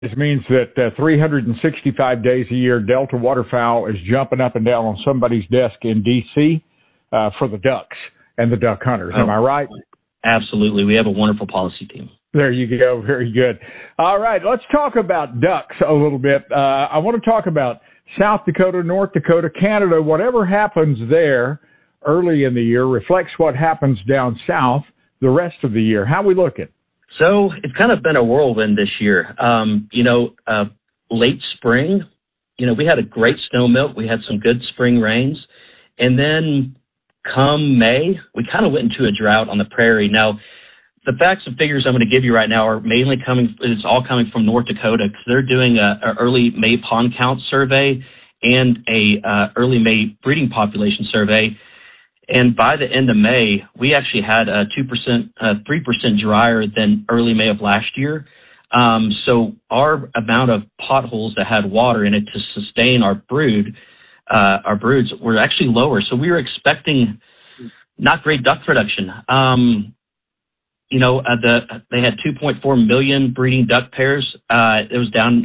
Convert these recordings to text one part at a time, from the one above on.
This means that 365 days a year, Delta waterfowl is jumping up and down on somebody's desk in D.C. For the ducks and the duck hunters. Am I right? Absolutely. We have a wonderful policy team. There you go. Very good. All right. Let's talk about ducks a little bit. I want to talk about South Dakota, North Dakota, Canada. Whatever happens there early in the year reflects what happens down south the rest of the year. How we looking? So it's kind of been a whirlwind this year. Late spring, we had a great snow melt. We had some good spring rains. And then come May, we kind of went into a drought on the prairie. Now, the facts and figures I'm going to give you right now are mainly it's all coming from North Dakota, because they're doing a early May pond count survey and a early May breeding population survey. And by the end of May, we actually had 3% drier than early May of last year. So our amount of potholes that had water in it to sustain our broods were actually lower. So we were expecting not great duck production. They had 2.4 million breeding duck pairs. It was down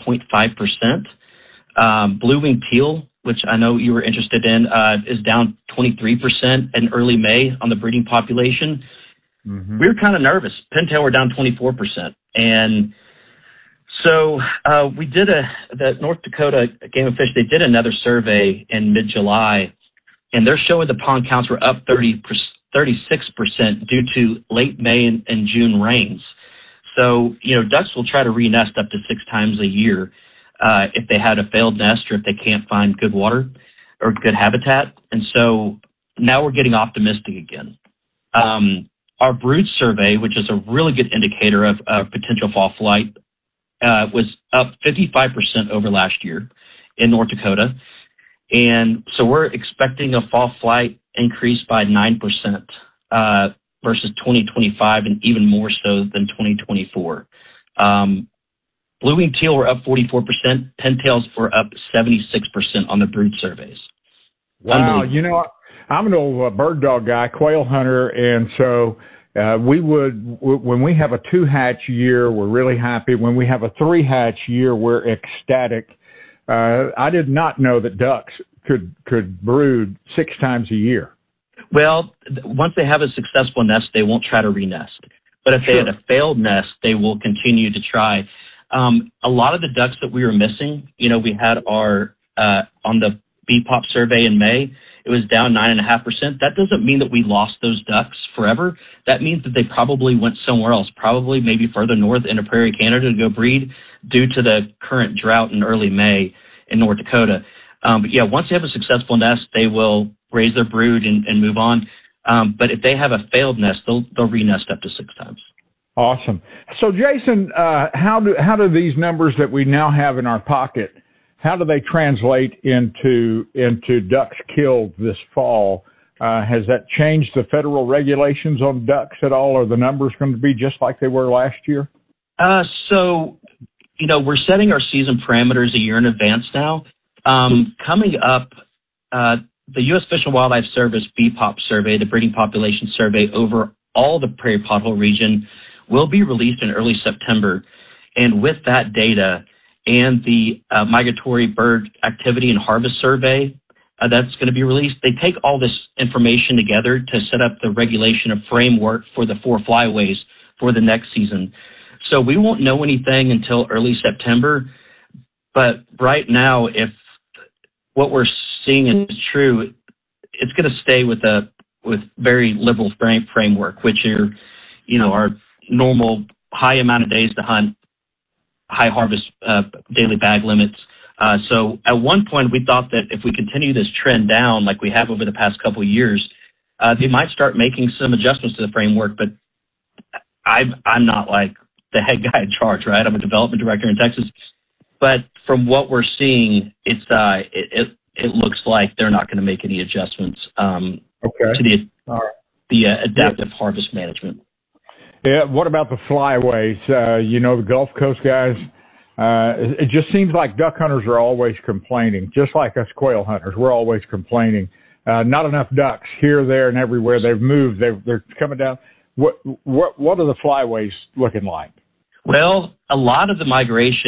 9.5%. Blue-winged teal, which I know you were interested in, is down 23% in early May on the breeding population. Mm-hmm. We were kind of nervous. Pintail were down 24%. And so we did the North Dakota Game and Fish, they did another survey in mid-July, and they're showing the pond counts were up 36% due to late May and June rains. So, ducks will try to re-nest up to 6 times a year if they had a failed nest or if they can't find good water or good habitat. And so now we're getting optimistic again. Our brood survey, which is a really good indicator of potential fall flight, was up 55% over last year in North Dakota. And so we're expecting a fall flight increase by 9% versus 2025, and even more so than 2024. Blue-winged teal were up 44%. Pintails were up 76% on the brood surveys. Wow. I'm an old bird dog guy, quail hunter, and so when we have a 2-hatch year, we're really happy. When we have a 3-hatch year, we're ecstatic. I did not know that ducks could brood 6 times a year. Well, once they have a successful nest, they won't try to re-nest. But if they had a failed nest, they will continue to try. A lot of the ducks that we were missing, we had our on the BPOP survey in May, it was down 9.5%. That doesn't mean that we lost those ducks forever. That means that they probably went somewhere else, probably maybe further north into Prairie, Canada to go breed due to the current drought in early May in North Dakota. But yeah, once they have a successful nest, they will raise their brood and move on. But if they have a failed nest, they'll re-nest up to 6 times. Awesome. So Jason, how do these numbers that we now have in our pocket, how do they translate into ducks killed this fall? Has that changed the federal regulations on ducks at all? Are the numbers going to be just like they were last year? So, we're setting our season parameters a year in advance now. Coming up, the U.S. Fish and Wildlife Service BPOP survey, the breeding population survey over all the prairie pothole region, will be released in early September. And with that data and the migratory bird activity and harvest survey that's going to be released, they take all this information together to set up the regulation of framework for the 4 flyways for the next season. So we won't know anything until early September. But right now, if what we're seeing is true, it's going to stay with very liberal framework, which are, our normal high amount of days to hunt, high harvest daily bag limits. So at one point, we thought that if we continue this trend down like we have over the past couple of years, they might start making some adjustments to the framework. But I'm not like the head guy in charge, right? I'm a development director in Texas. But from what we're seeing, it looks like they're not going to make any adjustments to the adaptive harvest management. Yeah. What about the flyways? The Gulf Coast guys. It just seems like duck hunters are always complaining, just like us quail hunters. We're always complaining. Not enough ducks here, there, and everywhere. They've moved. They're coming down. What are the flyways looking like? Well, a lot of the migration